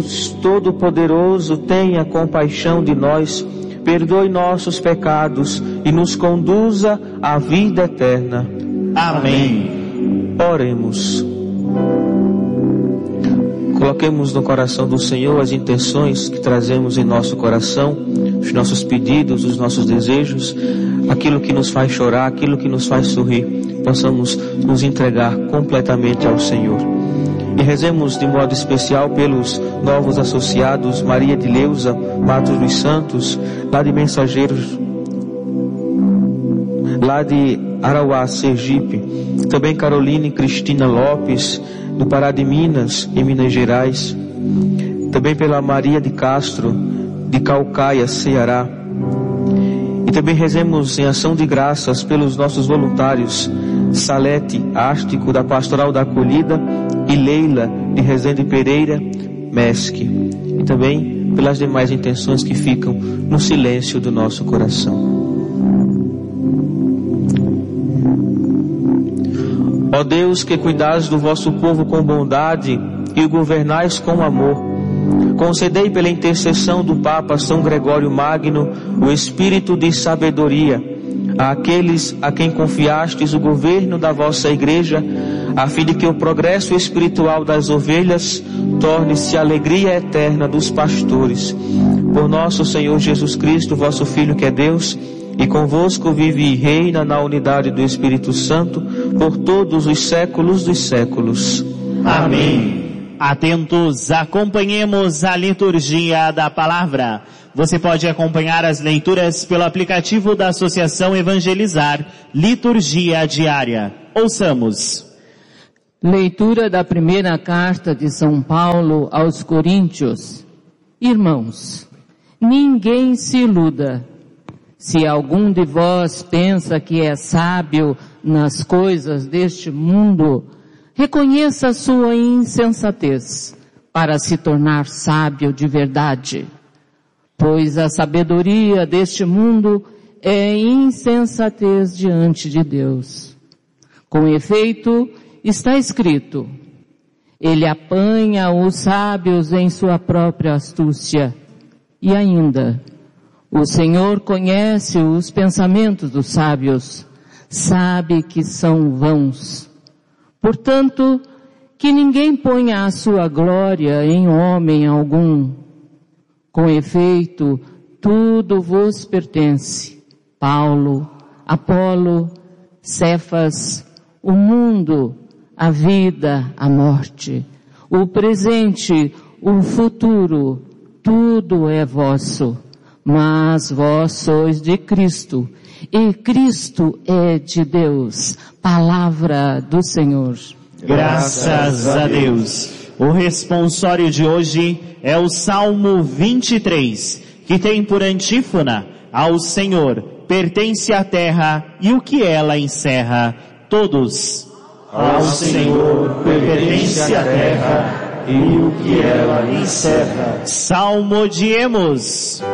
Deus Todo-Poderoso, tenha compaixão de nós, perdoe nossos pecados e nos conduza à vida eterna. Amém. Oremos. Coloquemos no coração do Senhor as intenções que trazemos em nosso coração, os nossos pedidos, os nossos desejos, aquilo que nos faz chorar, aquilo que nos faz sorrir, possamos nos entregar completamente ao Senhor. E rezemos de modo especial pelos novos associados, Maria de Leusa Matos dos Santos, lá de Mensageiros, lá de Arauá, Sergipe, também Caroline Cristina Lopes, do Pará de Minas, em Minas Gerais, também pela Maria de Castro, de Caucaia, Ceará. E também rezemos em ação de graças pelos nossos voluntários, Salete Ástico, da Pastoral da Acolhida, e Leila, de Rezende Pereira, Mesque. E também pelas demais intenções que ficam no silêncio do nosso coração. Ó Deus, que cuidais do vosso povo com bondade e o governais com amor, concedei pela intercessão do Papa São Gregório Magno o espírito de sabedoria àqueles a quem confiastes o governo da vossa Igreja, a fim de que o progresso espiritual das ovelhas torne-se a alegria eterna dos pastores. Por nosso Senhor Jesus Cristo, vosso Filho, que é Deus, e convosco vive e reina na unidade do Espírito Santo, por todos os séculos dos séculos. Amém. Atentos, acompanhemos a liturgia da palavra. Você pode acompanhar as leituras pelo aplicativo da Associação Evangelizar, Liturgia Diária. Ouçamos. Leitura da primeira carta de São Paulo aos Coríntios. Irmãos, ninguém se iluda. Se algum de vós pensa que é sábio nas coisas deste mundo, reconheça a sua insensatez para se tornar sábio de verdade. Pois a sabedoria deste mundo é insensatez diante de Deus. Com efeito, está escrito: Ele apanha os sábios em sua própria astúcia. E ainda, o Senhor conhece os pensamentos dos sábios, sabe que são vãos. Portanto, que ninguém ponha a sua glória em homem algum. Com efeito, tudo vos pertence: Paulo, Apolo, Cefas, o mundo, a vida, a morte, o presente, o futuro, tudo é vosso. Mas vós sois de Cristo, e Cristo é de Deus. Palavra do Senhor. Graças a Deus. O responsório de hoje é o Salmo 23, que tem por antífona: ao Senhor pertence a terra e o que ela encerra. Todos. Ao Senhor pertence a terra e o que ela encerra. Salmodiemos.